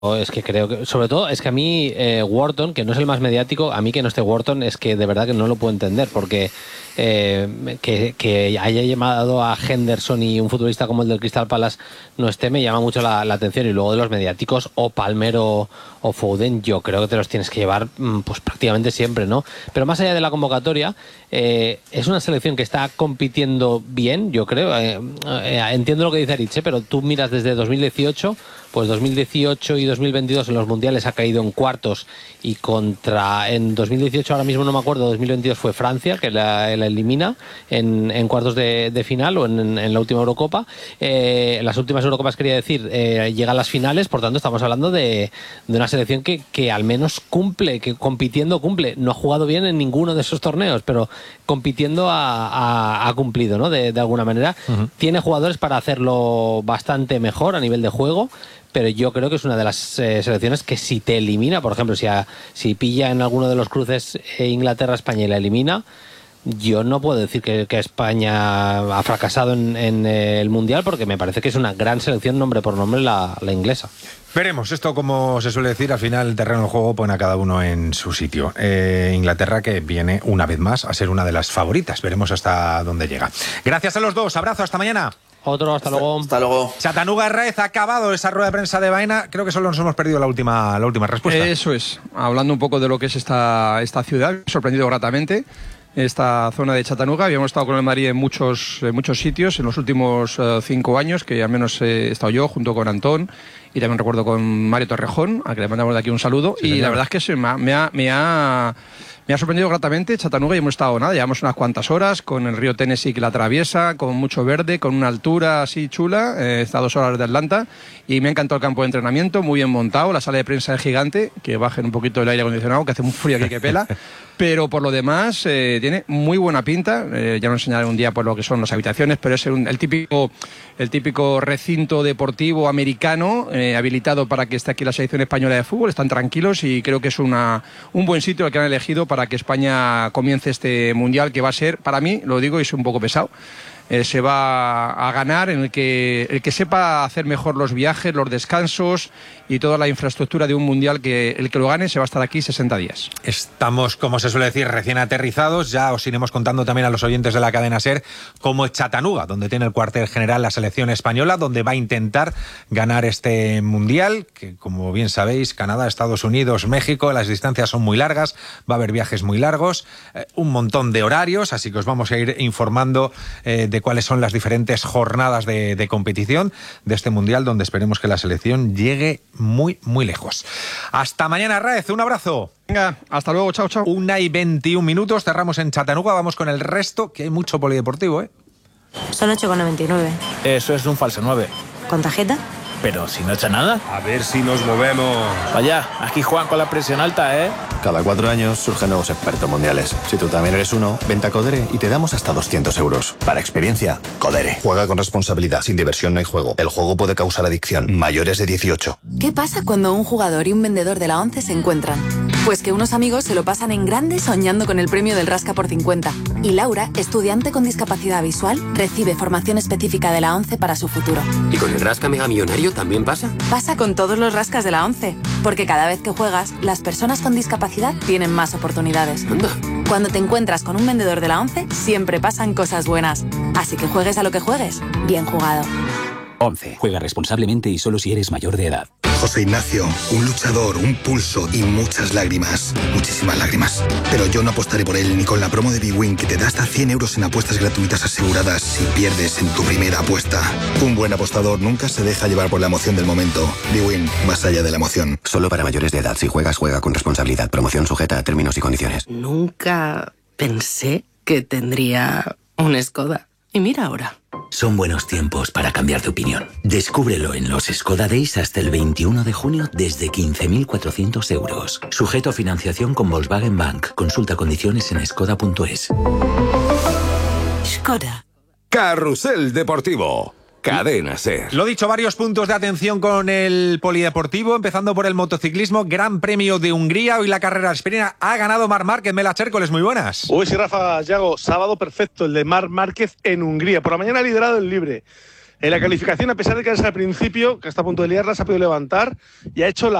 Es que creo que, sobre todo, es que a mí Wharton, que no es el más mediático, a mí que no esté Wharton es que de verdad que no lo puedo entender, porque que haya llamado a Henderson y un futbolista como el del Crystal Palace no esté, me llama mucho la atención. Y luego de los mediáticos, o Palmer o Foden, yo creo que te los tienes que llevar pues prácticamente siempre, ¿no? Pero más allá de la convocatoria, es una selección que está compitiendo bien, yo creo. Entiendo lo que dice Aritz, pero tú miras desde 2018, pues 2018 y 2022 en los mundiales ha caído en cuartos, y en 2018 ahora mismo no me acuerdo, 2022 fue Francia que la elimina en cuartos de final, o en la última Eurocopa. En las últimas Eurocopas, quería decir, llega a las finales. Por tanto, estamos hablando de una selección que al menos cumple, que compitiendo cumple. No ha jugado bien en ninguno de esos torneos, pero compitiendo ha cumplido, ¿no? De alguna manera. Tiene jugadores para hacerlo bastante mejor a nivel de juego, pero yo creo que es una de las selecciones que, si te elimina, por ejemplo, si pilla en alguno de los cruces Inglaterra-España y la elimina, yo no puedo decir que España ha fracasado en el Mundial, porque me parece que es una gran selección, nombre por nombre, la inglesa. Veremos, esto, como se suele decir, al final el terreno del juego pone a cada uno en su sitio. Inglaterra, que viene una vez más a ser una de las favoritas. Veremos hasta dónde llega. Gracias a los dos, abrazo, hasta mañana. Otro, hasta luego. Hasta luego. Chattanooga Raez, ha acabado esa rueda de prensa de Baena. Creo que solo nos hemos perdido la última respuesta. Eso es, hablando un poco de lo que es esta ciudad, me ha sorprendido gratamente esta zona de Chattanooga. Habíamos estado con el Madrid en muchos sitios en los últimos 5 años, que al menos he estado yo junto con Antón, y también recuerdo con Mario Torrejón, a que le mandamos de aquí un saludo. Sí, y señor. La verdad es que me ha sorprendido gratamente Chattanooga, y hemos estado llevamos unas cuantas horas con el río Tennessee que la atraviesa, con mucho verde, con una altura así chula. Está a 2 horas de Atlanta, y me ha encantado el campo de entrenamiento, muy bien montado. La sala de prensa es gigante, que bajen un poquito el aire acondicionado, que hace un frío aquí que pela. Pero por lo demás tiene muy buena pinta. Ya nos enseñaré un día por lo que son las habitaciones, pero es el típico recinto deportivo americano habilitado para que esté aquí la selección española de fútbol. Están tranquilos, y creo que es un buen sitio el que han elegido para que España comience este Mundial, que va a ser, para mí, lo digo y soy un poco pesado, se va a ganar en el que sepa hacer mejor los viajes, los descansos y toda la infraestructura de un Mundial, que el que lo gane se va a estar aquí 60 días. Estamos, como se suele decir, recién aterrizados. Ya os iremos contando también a los oyentes de la cadena SER cómo es Chattanooga, donde tiene el cuartel general la selección española, donde va a intentar ganar este Mundial, que, como bien sabéis, Canadá, Estados Unidos, México, las distancias son muy largas, va a haber viajes muy largos, un montón de horarios, así que os vamos a ir informando de cuáles son las diferentes jornadas de competición de este Mundial, donde esperemos que la selección llegue muy, muy lejos. Hasta mañana, Raez, un abrazo. Venga, hasta luego, chao, chao. 1:21, cerramos en Chattanooga, vamos con el resto, que hay mucho polideportivo, ¿eh? Son 8,99. Eso es un falso 9. ¿Con tarjeta? Pero si no echa nada. A ver si nos movemos. Vaya, aquí juegan con la presión alta, ¿eh? Cada 4 años surgen nuevos expertos mundiales. Si tú también eres uno, vente a Codere y te damos hasta 200 euros. Para experiencia, Codere. Juega con responsabilidad. Sin diversión no hay juego. El juego puede causar adicción. Mayores de 18. ¿Qué pasa cuando un jugador y un vendedor de la ONCE se encuentran? Pues que unos amigos se lo pasan en grande soñando con el premio del Rasca por 50. Y Laura, estudiante con discapacidad visual, recibe formación específica de la ONCE para su futuro. ¿Y con el Rasca Mega Millonario también pasa? Pasa con todos los rascas de la ONCE. Porque cada vez que juegas, las personas con discapacidad tienen más oportunidades. Anda. Cuando te encuentras con un vendedor de la ONCE, siempre pasan cosas buenas. Así que juegues a lo que juegues, bien jugado. ONCE. Juega responsablemente y solo si eres mayor de edad. José Ignacio, un luchador, un pulso y muchas lágrimas. Muchísimas lágrimas. Pero yo no apostaré por él ni con la promo de bwin, que te da hasta 100 euros en apuestas gratuitas aseguradas si pierdes en tu primera apuesta. Un buen apostador nunca se deja llevar por la emoción del momento. bwin, más allá de la emoción. Solo para mayores de edad. Si juegas, juega con responsabilidad. Promoción sujeta a términos y condiciones. Nunca pensé que tendría un Skoda. Y mira ahora. Son buenos tiempos para cambiar de opinión. Descúbrelo en los Skoda Days hasta el 21 de junio desde 15.400 euros. Sujeto a financiación con Volkswagen Bank. Consulta condiciones en skoda.es. Skoda. Carrusel Deportivo. Cadena SER. Lo dicho, varios puntos de atención con el polideportivo, empezando por el motociclismo. Gran Premio de Hungría. Hoy la carrera sprint ha ganado Marc Márquez. Mela Chércoles, muy buenas. Uy, sí, Rafa, Yago, sábado perfecto el de Marc Márquez en Hungría. Por la mañana ha liderado el libre. En la calificación, a pesar de que es al principio, que está a punto de liarla, se ha podido levantar y ha hecho